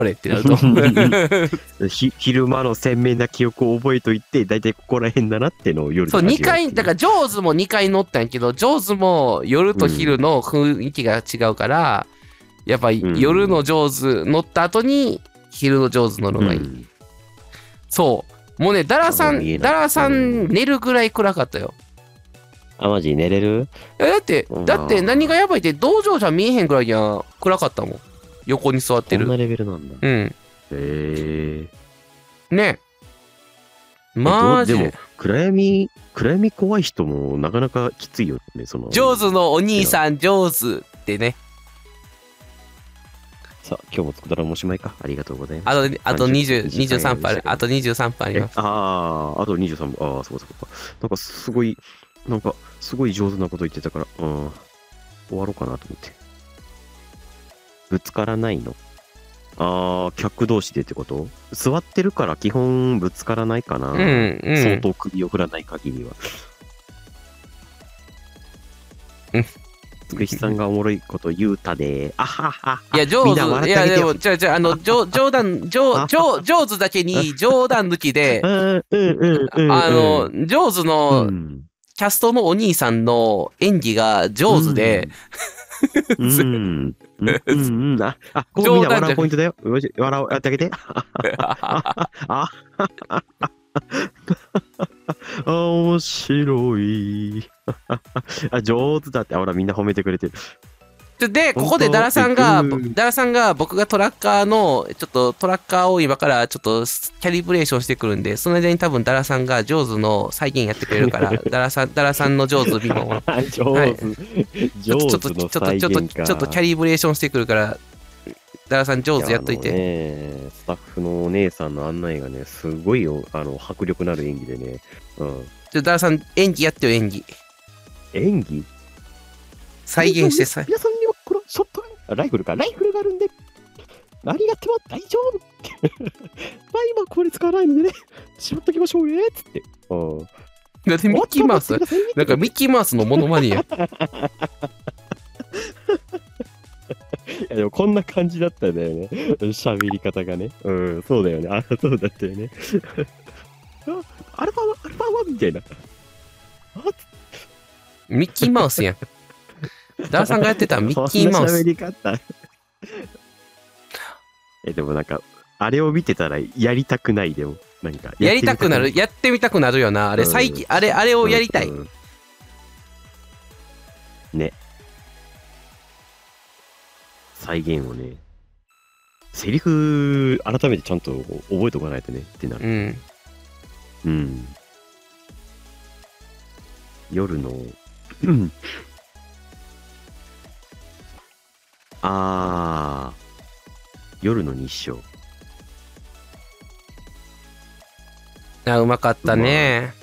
あれってなると。 昼間の鮮明な記憶を覚えといて、だいたいここら辺だなってのを夜そう、 で 2回、だからジョーズも2回乗ったんやけど、ジョーズも夜と昼の雰囲気が違うから、やっぱ夜のジョーズ乗った後に昼のジョーズ乗るのがいい。そう。もうね、ダラさん寝るぐらい暗かったよ。 あ、マジ寝れる？ だって何がやばいって、同乗者見えへんぐらいには暗かったもん。横に座ってる。 こんなレベルなんだ。 うん。 へえ。 ね。マジでも、暗闇怖い人もなかなかきついよね、その。 ジョーズのお兄さん、ジョーズってね。 さあ、今日も作ったらおしまいか。ありがとうございます。 あと23分ある。あと23分あります。 あと23分。ああ、そうか。なんかすごい上手なこと言ってたから、終わろうかなと思って。ぶつからないの？客同士でってこと？座ってるから基本ぶつからないかな。相当首を振らない限りは。つくしさんがおもろいこと言うたで。あはは。 いや、上手。いや、でも、冗談、上手だけに冗談抜きで、上手のキャストのお兄さんの演技が上手で、 こうみんな笑うポイントだよ。笑ってあげて。面白い。上手だって。ほら、みんな褒めてくれてる。 で、ここでダラさんが僕がトラッカーを今からちょっとキャリブレーションしてくるんで、その間に多分ダラさんがジョーズの再現やってくれるから、ダラさんのジョーズ見も。ちょっとキャリブレーションしてくるから、ダラさんジョーズやっといて。 スタッフのお姉さんの案内がね、すごいよ、迫力のある演技でね。 ダラさん、演技やってよ、演技。 演技？ 再現してさ。 皆さんにはこのショットガン、ライフルがあるんで、何があっても大丈夫。今これ使わないのでね、しまっときましょうね、つって。 だってミッキーマウスなんかミッキーマウスのモノマネや。 いやでもこんな感じだったんだよね。喋り方がね。そうだよね。そうだったよね。アルファ1みたいな。 ミッキーマウスやん。ダーさんがやってたミッキーマウス。 喋り方。でもなんか、あれを見てたらやりたくないでも。なんかやりたくなる。やってみたくなるよな。あれ、最近、あれをやりたい。 ね。再現をね。セリフ、改めてちゃんと覚えておかないとねってなる。夜の、夜の日照。 うまかったね。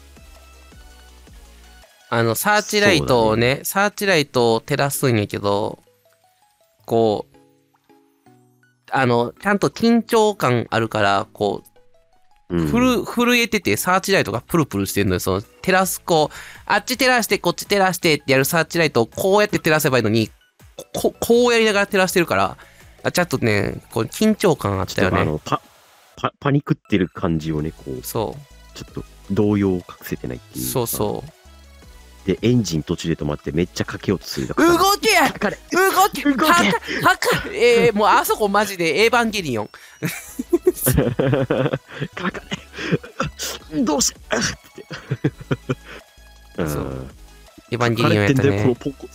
サーチライトをね、サーチライトを照らすんやけど、こう、ちゃんと緊張感あるから、こう、震えてて、サーチライトがプルプルしてるのよ。その、照らす、こう、あっち照らして、こっち照らしてってやるサーチライトをこうやって照らせばいいのに、こうやりながら照らしてるから、ちょっとね、こう緊張感あったよね。 パニクってる感じをね、こう、 そう。 ちょっと動揺を隠せてないっていう。 そうそう。 で、エンジン途中で止まってめっちゃかけようとする。 動けもうあそこマジでエヴァンゲリオン。 かかれどうしてそう。エヴァンゲリオンやったね。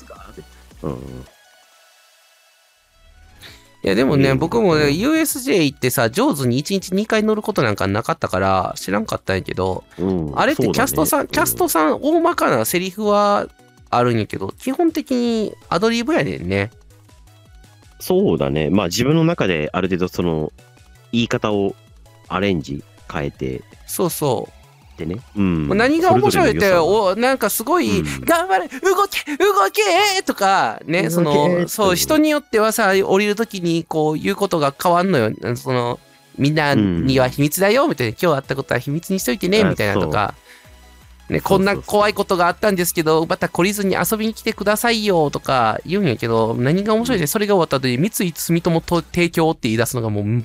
いやでもね、僕もね、USJ 行ってさ、上手に1日2回乗ることなんかなかったから知らんかったんやけど、あれってキャストさん、大まかなセリフはあるんやけど、基本的にアドリブやねんね。 そうだね。まあ自分の中である程度その言い方をアレンジ変えて。 そうそう。 でね。 何が面白いって、なんかすごい、頑張れ動けとか、ね、そう、人によってはさ、降りるときにこう言うことが変わんのよ。みんなには秘密だよ、みたいな。今日あったことは秘密にしといてね、みたいなとか。 ね、こんな怖いことがあったんですけど、また懲りずに遊びに来てくださいよとか言うんやけど、何が面白いで、それが終わった後に三井住友と提供って言い出すのがもう